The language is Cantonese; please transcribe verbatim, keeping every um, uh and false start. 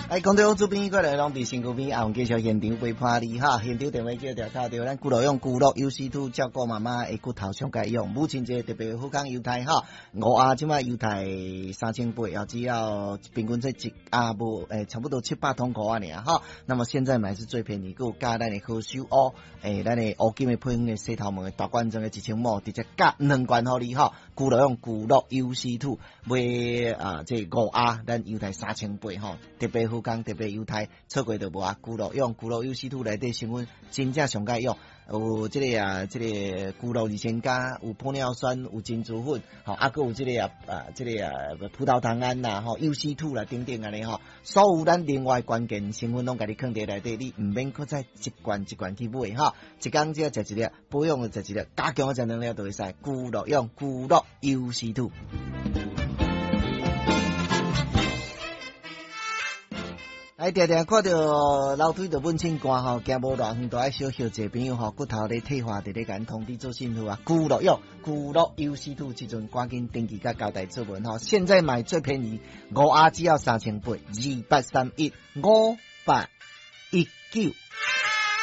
哎，讲到主编过来，拢伫身躯边，啊，继续现场陪伴你哈。现场电话叫调卡着咱骨肉用骨肉 U C 二照顾妈妈的骨头上该用。母亲节特别好康犹太哈，五鸭即摆犹太三千八，也只要平均这一啊无诶，差不多七八通块啊尔哈。那么现在买是最便宜，佮加咱的好手蚵，诶，咱的乌金的配方的洗头毛的大罐装的一千毛，直接加两罐互你哈。骨肉用骨肉 U C 二买啊，这五鸭咱犹太三千八吼，特别好康，特别犹太错过就无啊。骨肉用骨肉 U C 二内底成分真正上该用，有这个啊，这个骨肉二千加，有玻尿酸，有珍珠粉，吼，啊，佮有这个啊啊，这个啊葡萄糖胺啦，吼 ，U C 二啦，等等安尼吼，所有咱另外关键成分拢甲你放伫内底，你毋免搁再一罐一罐去买哈，一工只要食一粒，保养就食一粒，加强就食两粒就会使。骨肉用骨肉 U C 二。哎，定定看到楼梯就闷清寒吼，行无偌远，都爱小小一朋友吼，骨头咧退化，直咧甲咱通知做信号啊。骨肉用骨肉 U C 二，即阵赶紧登记甲交代做文吼，现在买最便宜，五鸭只要三千八，二八三一五八一九。